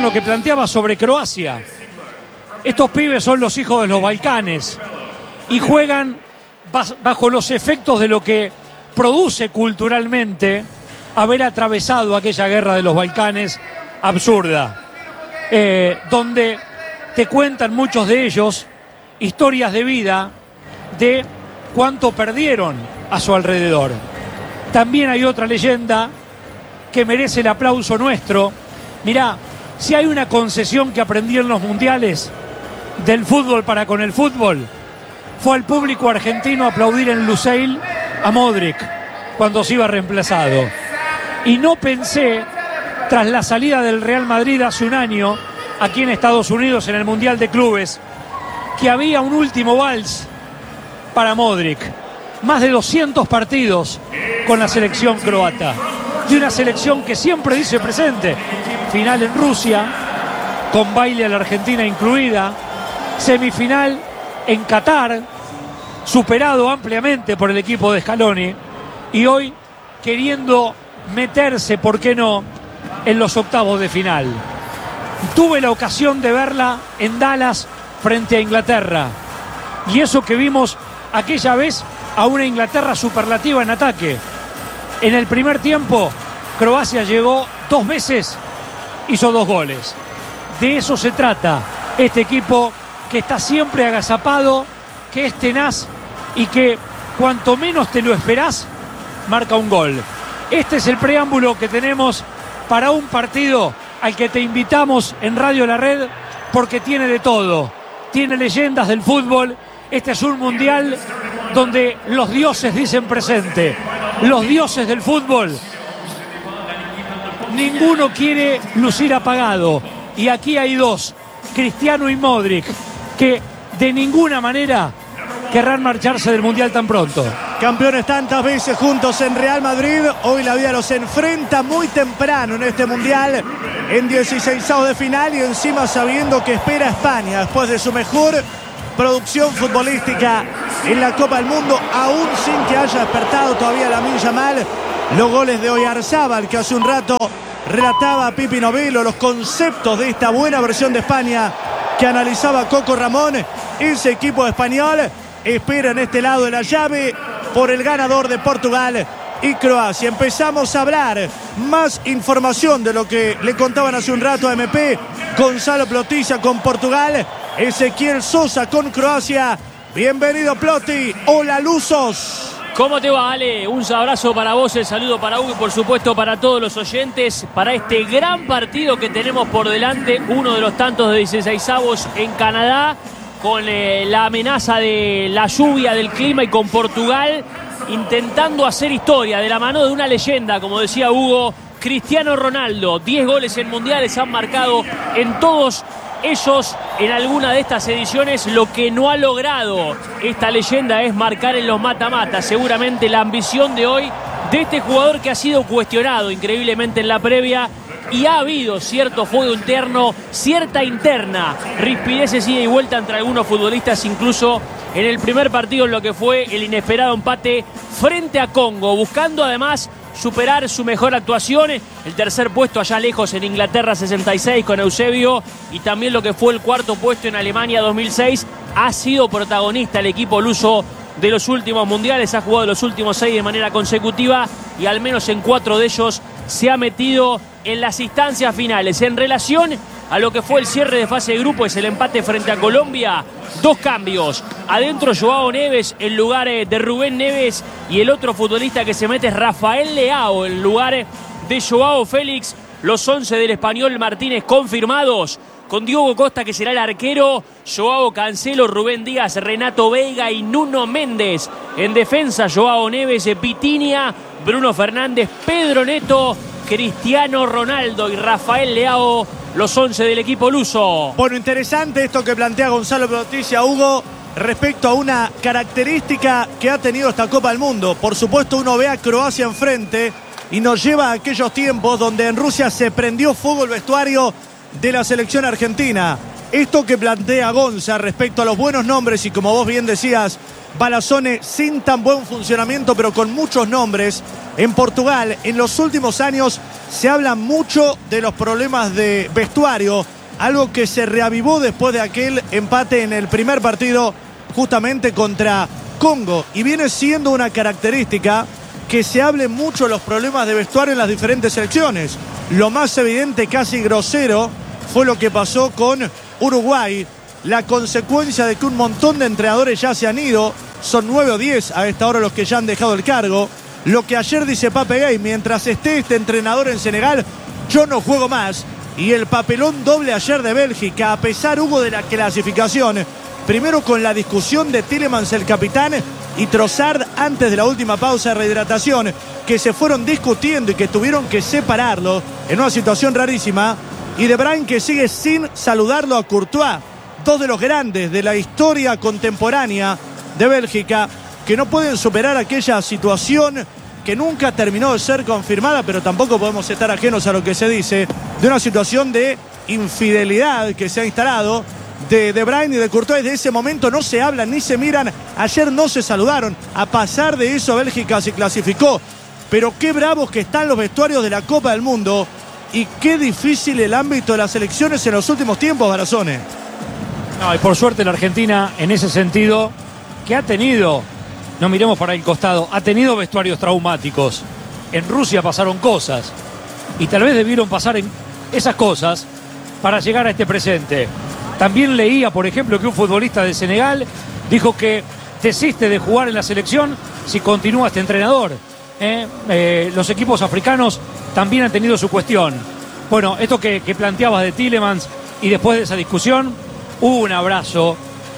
lo que planteaba sobre Croacia. Estos pibes son los hijos de los Balcanes y juegan bajo los efectos de lo que produce culturalmente haber atravesado aquella guerra de los Balcanes absurda, donde te cuentan muchos de ellos historias de vida de cuánto perdieron a su alrededor. También hay otra leyenda que merece el aplauso nuestro. Mirá, si hay una concesión que aprendí en los mundiales del fútbol para con el fútbol, fue al público argentino aplaudir en Lusail a Modric cuando se iba reemplazado. Y no pensé, tras la salida del Real Madrid hace un año, aquí en Estados Unidos en el Mundial de Clubes, que había un último vals para Modric. Más de 200 partidos con la selección croata. De una selección que siempre dice presente. Final en Rusia, con baile a la Argentina incluida. Semifinal en Qatar, superado ampliamente por el equipo de Scaloni. Y hoy queriendo meterse, ¿por qué no?, en los octavos de final. Tuve la ocasión de verla en Dallas frente a Inglaterra. Y eso que vimos aquella vez a una Inglaterra superlativa en ataque. En el primer tiempo, Croacia llegó 2 veces, hizo 2 goles. De eso se trata este equipo que está siempre agazapado, que es tenaz y que cuanto menos te lo esperás, marca un gol. Este es el preámbulo que tenemos para un partido al que te invitamos en Radio La Red, porque tiene de todo. Tiene leyendas del fútbol. Este es un mundial donde los dioses dicen presente. Los dioses del fútbol. Ninguno quiere lucir apagado. Y aquí hay 2, Cristiano y Modric, que de ninguna manera querrán marcharse del mundial tan pronto. Campeones tantas veces juntos en Real Madrid, hoy la vida los enfrenta muy temprano en este mundial, en 16avos de final, y encima sabiendo que espera a España después de su mejor producción futbolística en la Copa del Mundo, aún sin que haya despertado todavía Lamine Yamal. Los goles de Oyarzábal, que hace un rato relataba a Pipi Novello, los conceptos de esta buena versión de España que analizaba Coco Ramón. Ese equipo español espera en este lado de la llave por el ganador de Portugal y Croacia. Empezamos a hablar más información de lo que le contaban hace un rato a MP. Gonzalo Plotilla con Portugal, Ezequiel Sosa con Croacia. Bienvenido, Ploti. Hola, Luzos. ¿Cómo te va, Ale? Un abrazo para vos, el saludo para Hugo y por supuesto para todos los oyentes, para este gran partido que tenemos por delante, uno de los tantos de 16avos en Canadá, con la amenaza de la lluvia, del clima, y con Portugal intentando hacer historia de la mano de una leyenda, como decía Hugo, Cristiano Ronaldo. 10 goles en mundiales, han marcado en todos ellos en alguna de estas ediciones. Lo que no ha logrado esta leyenda es marcar en los mata-mata. Seguramente la ambición de hoy de este jugador, que ha sido cuestionado increíblemente en la previa, y ha habido cierto fuego interno, cierta interna rispideces ida y vuelta entre algunos futbolistas, incluso en el primer partido, en lo que fue el inesperado empate frente a Congo, buscando además superar su mejor actuación, el tercer puesto allá lejos en Inglaterra 66 con Eusebio, y también lo que fue el cuarto puesto en Alemania 2006. Ha sido protagonista el equipo luso de los últimos mundiales, ha jugado los últimos 6 de manera consecutiva y al menos en 4 de ellos se ha metido en las instancias finales. En relación a lo que fue el cierre de fase de grupo, es el empate frente a Colombia. 2 cambios. Adentro Joao Neves en lugar de Rubén Neves, y el otro futbolista que se mete es Rafael Leao en lugar de Joao Félix. Los 11 del español Martínez confirmados, con Diogo Costa, que será el arquero, Joao Cancelo, Rubén Díaz, Renato Veiga y Nuno Méndez. En defensa, Joao Neves, Vitinha, Bruno Fernández, Pedro Neto, Cristiano Ronaldo y Rafael Leao, los 11 del equipo luso. Bueno, interesante esto que plantea Gonzalo Plotilla, Hugo, respecto a una característica que ha tenido esta Copa del Mundo. Por supuesto, uno ve a Croacia enfrente y nos lleva a aquellos tiempos donde en Rusia se prendió fuego el vestuario de la selección argentina. Esto que plantea Gonza respecto a los buenos nombres y, como vos bien decías, Balasone sin tan buen funcionamiento, pero con muchos nombres. En Portugal, en los últimos años, se habla mucho de los problemas de vestuario, algo que se reavivó después de aquel empate en el primer partido, justamente contra Congo. Y viene siendo una característica que se hable mucho de los problemas de vestuario en las diferentes selecciones. Lo más evidente, casi grosero, fue lo que pasó con Uruguay. La consecuencia de que un montón de entrenadores ya se han ido, son 9 o 10 a esta hora los que ya han dejado el cargo. Lo que ayer dice Pape Gay: mientras esté este entrenador en Senegal, yo no juego más. Y el papelón doble ayer de Bélgica, a pesar, Hugo, de la clasificación. Primero con la discusión de Tielemans, el capitán, y Trossard antes de la última pausa de rehidratación, que se fueron discutiendo y que tuvieron que separarlo en una situación rarísima. Y De Bruyne, que sigue sin saludarlo a Courtois, dos de los grandes de la historia contemporánea de Bélgica, que no pueden superar aquella situación que nunca terminó de ser confirmada, pero tampoco podemos estar ajenos a lo que se dice, de una situación de infidelidad que se ha instalado de Bruyne y de Courtois. De ese momento no se hablan ni se miran. Ayer no se saludaron. A pasar de eso, Bélgica se clasificó. Pero qué bravos que están los vestuarios de la Copa del Mundo, y qué difícil el ámbito de las selecciones en los últimos tiempos, Barazone. No, y por suerte la Argentina, en ese sentido, que ha tenido, no miremos para el costado, ha tenido vestuarios traumáticos. En Rusia pasaron cosas, y tal vez debieron pasar en esas cosas para llegar a este presente. También leía, por ejemplo, que un futbolista de Senegal dijo que desiste de jugar en la selección si continúa este entrenador. Los equipos africanos también han tenido su cuestión. Bueno, esto que planteabas de Tielemans, y después de esa discusión hubo un abrazo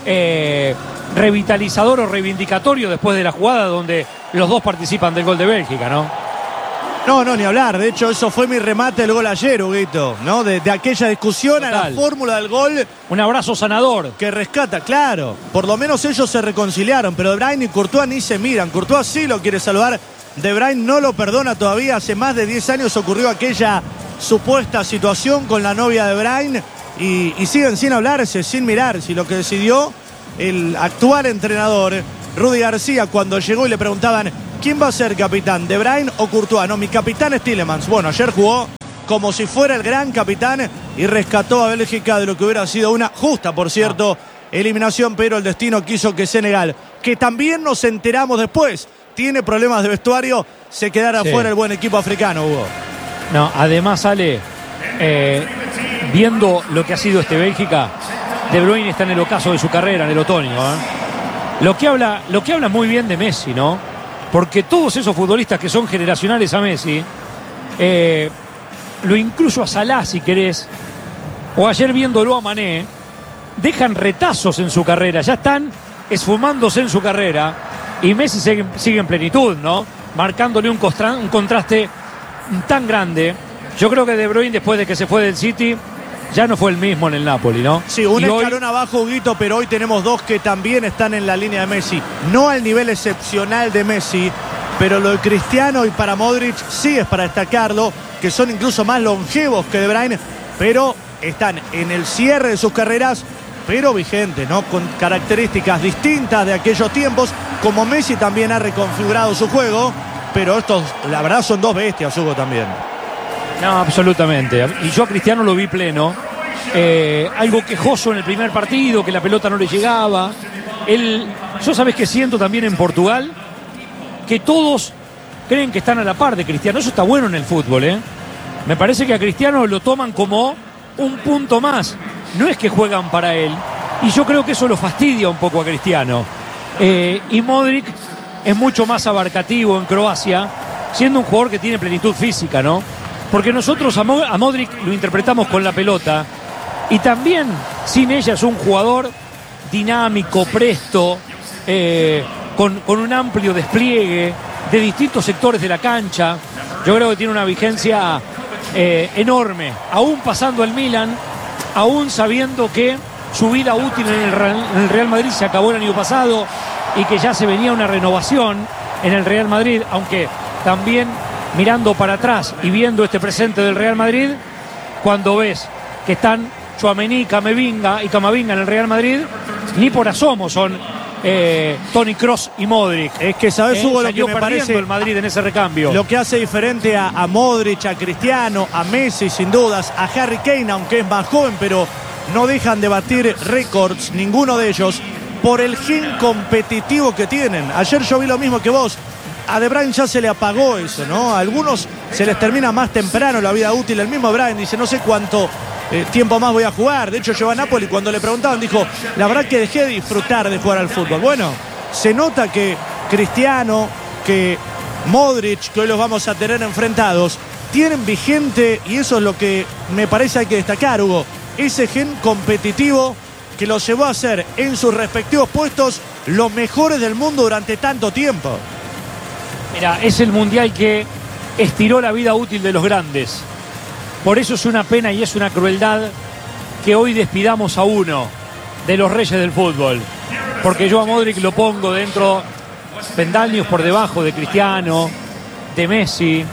revitalizador o reivindicatorio después de la jugada, donde los dos participan del gol de Bélgica, ¿no? No, ni hablar. De hecho, eso fue mi remate del gol ayer, Huguito, ¿no? De aquella discusión. Total. A la fórmula del gol. Un abrazo sanador. Que rescata, claro. Por lo menos ellos se reconciliaron, pero De Bruyne y Courtois ni se miran. Courtois sí lo quiere saludar. De Bruyne no lo perdona todavía. Hace más de 10 años ocurrió aquella supuesta situación con la novia de Bruyne. Y siguen sin hablarse, sin mirar. Si lo que decidió el actual entrenador, Rudy García, cuando llegó y le preguntaban: ¿quién va a ser capitán, De Bruyne o Courtois? No, mi capitán es Tielemans. Bueno, ayer jugó como si fuera el gran capitán y rescató a Bélgica de lo que hubiera sido una justa, por cierto, eliminación, pero el destino quiso que Senegal, que también nos enteramos después, tiene problemas de vestuario, se quedara fuera el buen equipo africano, Hugo. No, además, Ale, viendo lo que ha sido este Bélgica, De Bruyne está en el ocaso de su carrera, en el otoño, Lo que habla muy bien de Messi, ¿no? Porque todos esos futbolistas que son generacionales a Messi, lo incluyo a Salah si querés, o ayer viéndolo a Mané, dejan retazos en su carrera, ya están esfumándose en su carrera, y Messi sigue en plenitud, ¿no? Marcándole un contraste tan grande. Yo creo que De Bruyne, después de que se fue del City, ya no fue el mismo en el Napoli, ¿no? Sí, un escalón abajo, Huguito, pero hoy tenemos dos que también están en la línea de Messi. No al nivel excepcional de Messi, pero lo de Cristiano y para Modric sí es para destacarlo, que son incluso más longevos que De Bruyne, pero están en el cierre de sus carreras, pero vigentes, ¿no? Con características distintas de aquellos tiempos, como Messi también ha reconfigurado su juego, pero estos, la verdad, son dos bestias, Hugo, también. No, absolutamente. Y yo a Cristiano lo vi pleno. Algo quejoso en el primer partido, que la pelota no le llegaba. Yo sabés que siento también en Portugal que todos creen que están a la par de Cristiano. Eso está bueno en el fútbol, ¿eh? Me parece que a Cristiano lo toman como un punto más. No es que juegan para él. Y yo creo que eso lo fastidia un poco a Cristiano. Y Modric es mucho más abarcativo en Croacia, siendo un jugador que tiene plenitud física, ¿no? Porque nosotros a Modric lo interpretamos con la pelota, y también sin ella es un jugador dinámico, presto, con un amplio despliegue de distintos sectores de la cancha. Yo creo que tiene una vigencia enorme, aún pasando al Milan, aún sabiendo que su vida útil en el Real Madrid se acabó el año pasado y que ya se venía una renovación en el Real Madrid, aunque también mirando para atrás y viendo este presente del Real Madrid, cuando ves que están Tchouaméni, Camavinga en el Real Madrid, ni por asomo son Toni Kroos y Modric. Es que sabes, Hugo, lo que Salió me perdiendo parece el Madrid en ese recambio. Lo que hace diferente a Modric, a Cristiano, a Messi sin dudas, a Harry Kane, aunque es más joven, pero no dejan de batir récords, ninguno de ellos, por el gen competitivo que tienen. Ayer yo vi lo mismo que vos. A De Bruyne ya se le apagó eso, ¿no? A algunos se les termina más temprano la vida útil. El mismo Bruyne dice, no sé cuánto tiempo más voy a jugar. De hecho, llegó a Napoli, cuando le preguntaban, dijo, la verdad que dejé de disfrutar de jugar al fútbol. Bueno, se nota que Cristiano, que Modric, que hoy los vamos a tener enfrentados, tienen vigente, y eso es lo que me parece hay que destacar, Hugo, ese gen competitivo que los llevó a ser en sus respectivos puestos los mejores del mundo durante tanto tiempo. Mira, es el mundial que estiró la vida útil de los grandes. Por eso es una pena y es una crueldad que hoy despidamos a uno de los reyes del fútbol. Porque yo a Modric lo pongo dentro, peldaños por debajo de Cristiano, de Messi,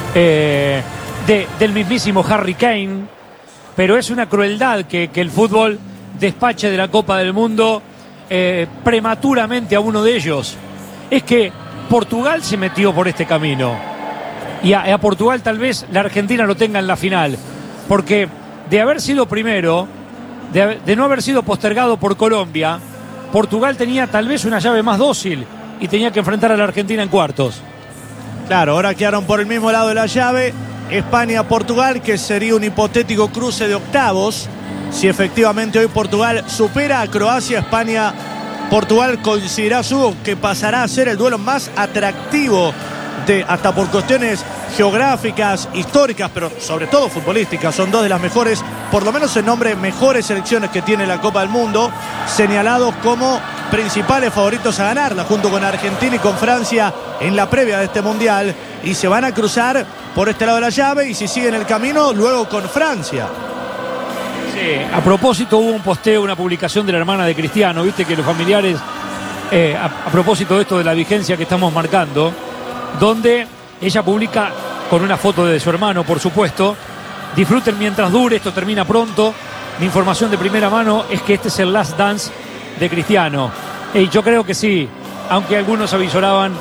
del mismísimo Harry Kane. Pero es una crueldad que el fútbol despache de la Copa del Mundo prematuramente a uno de ellos. Es que Portugal se metió por este camino y a Portugal tal vez la Argentina lo tenga en la final, porque de haber sido primero, de no haber sido postergado por Colombia, Portugal tenía tal vez una llave más dócil y tenía que enfrentar a la Argentina en cuartos. Claro, ahora quedaron por el mismo lado de la llave España-Portugal, que sería un hipotético cruce de octavos. Si efectivamente hoy Portugal supera a Croacia, España-Portugal coincidirá, Hugo, que pasará a ser el duelo más atractivo hasta por cuestiones geográficas, históricas, pero sobre todo futbolísticas. Son dos de las mejores, por lo menos en nombre, mejores selecciones que tiene la Copa del Mundo, señalados como principales favoritos a ganarla, junto con Argentina y con Francia en la previa de este Mundial, y se van a cruzar por este lado de la llave, y si siguen el camino, luego con Francia. Sí, a propósito hubo un posteo, una publicación de la hermana de Cristiano, viste que los familiares, a propósito de esto de la vigencia que estamos marcando, donde ella publica con una foto de su hermano, por supuesto, disfruten mientras dure, esto termina pronto. Mi información de primera mano es que este es el last dance de Cristiano. Y yo creo que sí, aunque algunos avisoraban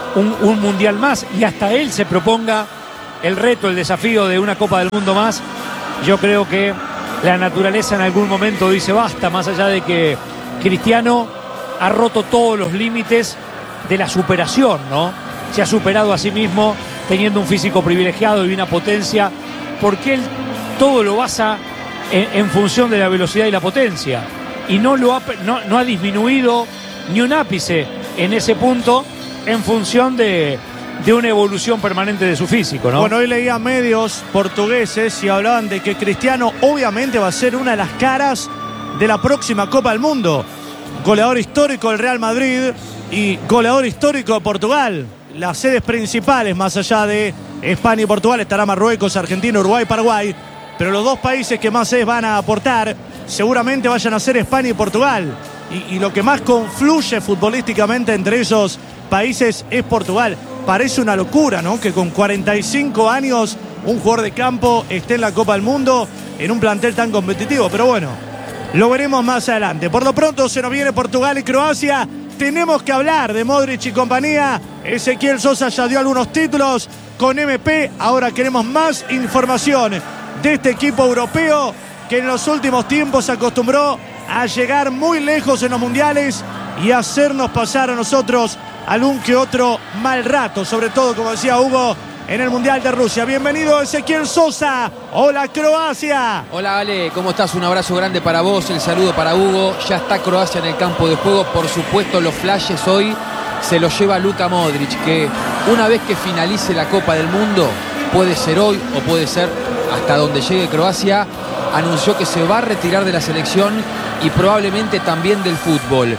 un mundial más y hasta él se proponga el reto, el desafío de una Copa del Mundo más, yo creo que la naturaleza en algún momento dice basta, más allá de que Cristiano ha roto todos los límites de la superación, ¿no? Se ha superado a sí mismo teniendo un físico privilegiado y una potencia, porque él todo lo basa en función de la velocidad y la potencia, y no ha disminuido ni un ápice en ese punto en función de una evolución permanente de su físico, ¿no? Bueno, hoy leía medios portugueses y hablaban de que Cristiano obviamente va a ser una de las caras de la próxima Copa del Mundo. Goleador histórico del Real Madrid y goleador histórico de Portugal. Las sedes principales, más allá de España y Portugal, estará Marruecos, Argentina, Uruguay, Paraguay. Pero los dos países que más sedes van a aportar seguramente vayan a ser España y Portugal. Y lo que más confluye futbolísticamente entre esos países es Portugal. Parece una locura, ¿no? Que con 45 años un jugador de campo esté en la Copa del Mundo en un plantel tan competitivo. Pero bueno, lo veremos más adelante. Por lo pronto se nos viene Portugal y Croacia. Tenemos que hablar de Modric y compañía. Ezequiel Sosa ya dio algunos títulos con MP. Ahora queremos más información de este equipo europeo que en los últimos tiempos se acostumbró a llegar muy lejos en los mundiales y hacernos pasar a nosotros algún que otro mal rato, sobre todo, como decía Hugo, en el Mundial de Rusia. Bienvenido Ezequiel Sosa. Hola Croacia. Hola Ale, ¿cómo estás? Un abrazo grande para vos, el saludo para Hugo. Ya está Croacia en el campo de juego. Por supuesto, los flashes hoy se los lleva Luka Modric, que una vez que finalice la Copa del Mundo, puede ser hoy o puede ser hasta donde llegue Croacia, anunció que se va a retirar de la selección y probablemente también del fútbol.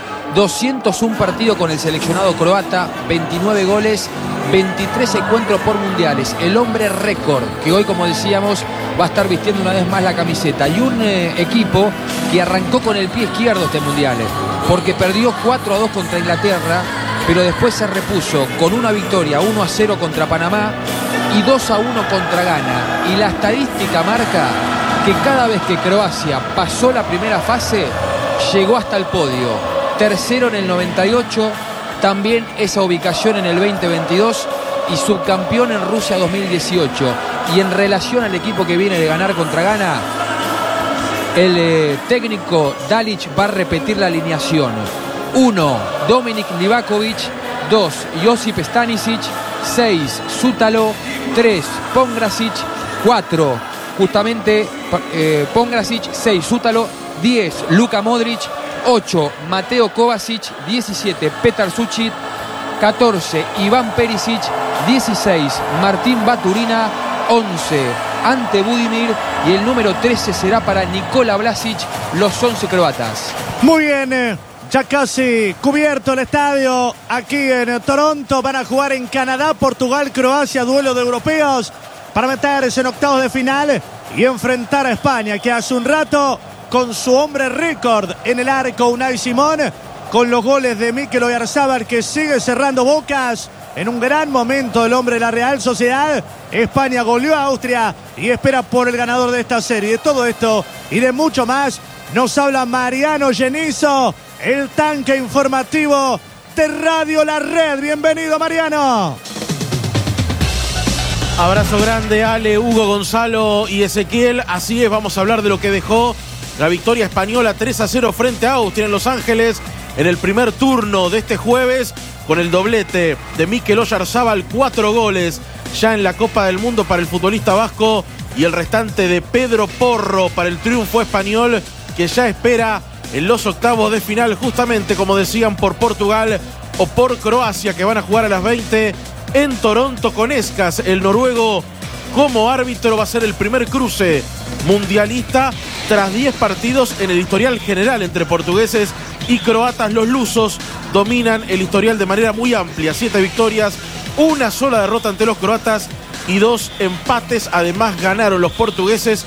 201 partidos con el seleccionado croata, 29 goles, 23 encuentros por mundiales. El hombre récord, que hoy, como decíamos, va a estar vistiendo una vez más la camiseta. Y un equipo que arrancó con el pie izquierdo este mundial, porque perdió 4-2 contra Inglaterra, pero después se repuso con una victoria 1-0 contra Panamá y 2-1 contra Ghana. Y la estadística marca que cada vez que Croacia pasó la primera fase, llegó hasta el podio. tercero en el 98, también esa ubicación en el 2022 y subcampeón en Rusia 2018. Y en relación al equipo que viene de ganar contra Ghana, el técnico Dalic va a repetir la alineación. 1, Dominik Livakovic. 2, Josip Stanisic. 6, Sútalo. 3, Pongracic. 4, justamente Pongracic. 6, Sútalo. 10, Luka Modric. 8, Mateo Kovacic. 17, Petar Sucic. 14, Iván Perisic. 16, Martín Baturina. 11, Ante Budimir. Y el número 13 será para Nikola Vlasic, los 11 croatas. Muy bien, ya casi cubierto el estadio aquí en Toronto. Van a jugar en Canadá, Portugal, Croacia, duelo de europeos para meterse en octavos de final y enfrentar a España, que hace un rato, con su hombre récord en el arco, Unai Simón, con los goles de Mikel Oyarzabal, que sigue cerrando bocas. En un gran momento el hombre de la Real Sociedad, España goleó a Austria y espera por el ganador de esta serie. De todo esto y de mucho más nos habla Mariano Genizo, el tanque informativo de Radio La Red. Bienvenido, Mariano. Abrazo grande, Ale, Hugo, Gonzalo y Ezequiel. Así es, vamos a hablar de lo que dejó la victoria española 3-0 frente a Austria en Los Ángeles en el primer turno de este jueves, con el doblete de Mikel Oyarzabal, 4 goles ya en la Copa del Mundo para el futbolista vasco, y el restante de Pedro Porro para el triunfo español, que ya espera en los octavos de final, justamente como decían, por Portugal o por Croacia, que van a jugar a las 20 en Toronto con Escas, el noruego, como árbitro. Va a ser el primer cruce mundialista tras 10 partidos en el historial general entre portugueses y croatas. Los lusos dominan el historial de manera muy amplia: 7 victorias, una sola derrota ante los croatas y 2 empates. Además, ganaron los portugueses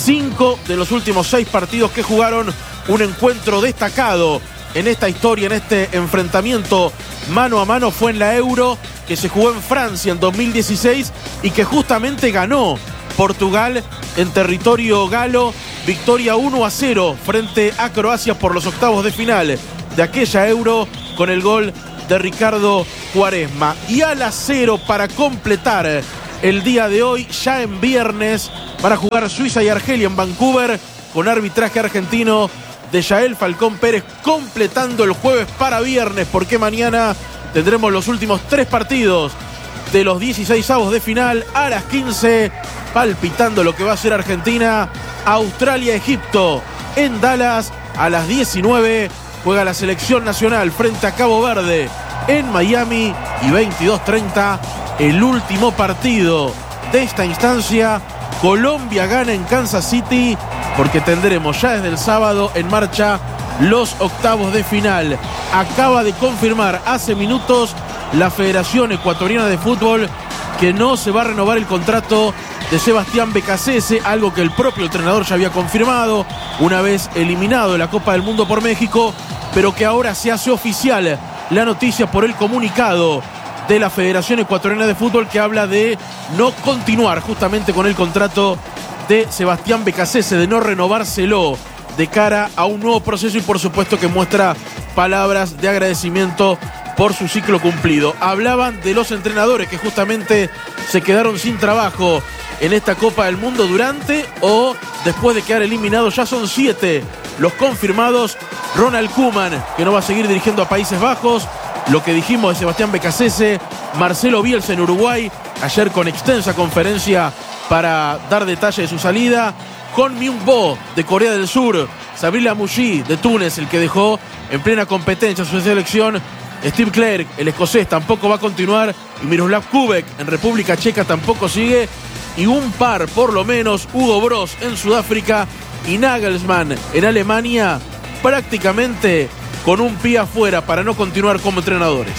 5 de los últimos 6 partidos que jugaron. Un encuentro destacado en esta historia, en este enfrentamiento mano a mano, fue en la Euro, que se jugó en Francia en 2016 y que justamente ganó Portugal en territorio galo. Victoria 1-0 frente a Croacia por los octavos de final de aquella Euro, con el gol de Ricardo Quaresma. Y a las 0, para completar el día de hoy, ya en viernes, van a jugar Suiza y Argelia en Vancouver, con arbitraje argentino de Yael Falcón Pérez, completando el jueves para viernes, porque mañana tendremos los últimos 3 partidos de los 16avos de final a las 15, palpitando lo que va a ser Argentina, Australia, Egipto en Dallas. A las 19 juega la selección nacional frente a Cabo Verde en Miami, y 22:30 el último partido de esta instancia, Colombia gana en Kansas City, porque tendremos ya desde el sábado en marcha los octavos de final. Acaba de confirmar hace minutos la Federación Ecuatoriana de Fútbol que no se va a renovar el contrato de Sebastián Becasese, algo que el propio entrenador ya había confirmado una vez eliminado de la Copa del Mundo por México, pero que ahora se hace oficial la noticia por el comunicado de la Federación Ecuatoriana de Fútbol, que habla de no continuar justamente con el contrato de Sebastián Becasese, de no renovárselo de cara a un nuevo proceso, y por supuesto que muestra palabras de agradecimiento por su ciclo cumplido. Hablaban de los entrenadores que justamente se quedaron sin trabajo en esta Copa del Mundo durante o después de quedar eliminados. Ya son 7 los confirmados. Ronald Koeman, que no va a seguir dirigiendo a Países Bajos. Lo que dijimos de Sebastián Becasese. Marcelo Bielsa en Uruguay, ayer con extensa conferencia para dar detalle de su salida. Con Myung-bo de Corea del Sur, Sabri Lamouchi de Túnez, el que dejó en plena competencia su selección. Steve Clark, el escocés, tampoco va a continuar, y Miroslav Kubek en República Checa tampoco sigue. Y un par, por lo menos, Hugo Broz en Sudáfrica y Nagelsmann en Alemania, prácticamente con un pie afuera para no continuar como entrenadores.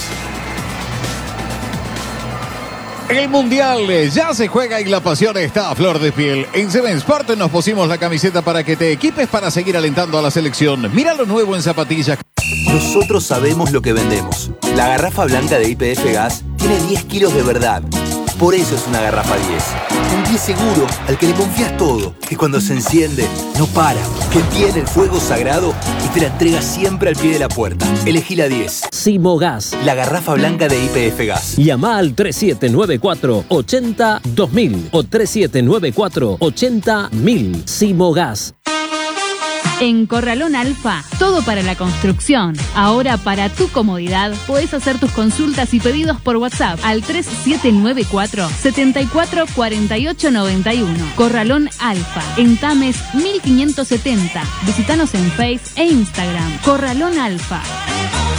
El Mundial ya se juega y la pasión está a flor de piel. En Seven Sport nos pusimos la camiseta para que te equipes para seguir alentando a la selección. Mira lo nuevo en zapatillas. Nosotros sabemos lo que vendemos. La garrafa blanca de YPF Gas tiene 10 kilos de verdad Por eso es una garrafa 10. Un 10 seguro al que le confías todo, que cuando se enciende no para, que tiene el fuego sagrado y te la entrega siempre al pie de la puerta. Elegí la 10. Simogas, La garrafa blanca de YPF Gas. llama al 3794-80-2000 o 3794-80-1000. Simogas. En Corralón Alfa, todo para la construcción. Ahora, para tu comodidad, podés hacer tus consultas y pedidos por WhatsApp al 3794-744891. Corralón Alfa, en Tames 1570. Visítanos en Face e Instagram. Corralón Alfa.